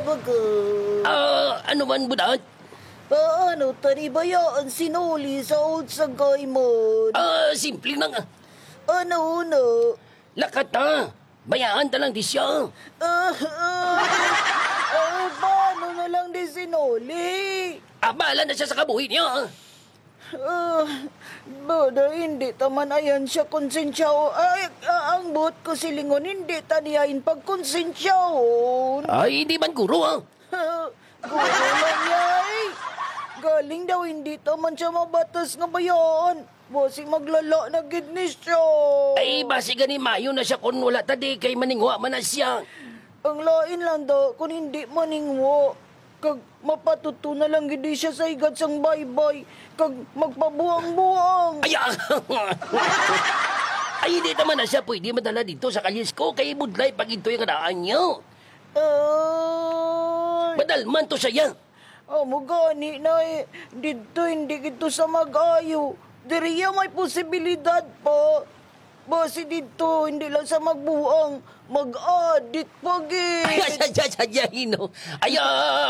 baga. Ano man budat? Paano tani bayaan sinuli sa old sagay mo? Simple na nga. Ano na? Lakat na. Bayaan ta lang di siya. Paano na lang di sinuli? Abala na siya sa kabuhi niya. Bada, hindi taman ayan siya konsensyaw. Ay, ang buot ko silingon, hindi taniyain pagkonsensyaw. Ay, hindi man guro Guro lang yay. Galing daw, hindi taman siya mabatas nga bayan. Basi maglala na gid ni siya. Ay, basi gani mayo na siya kung wala tadi kay maningwa man na siya. Ang lain lang daw, kung hindi maningwa. Kag mapatuto na lang gid siya sa igat sang baybay. Kag magpabuang-buang. Ay, ay, hindi naman na siya pwede madala dito sa kalis ko kay budlay pag ito yung kadaan niyo. Madalman to siya. Amo gani na dito hindi kito sa mag-ayo. Diriya may posibilidad pa. Basi dito hindi lang sa magbuang, mag-adik pa gid. Ay,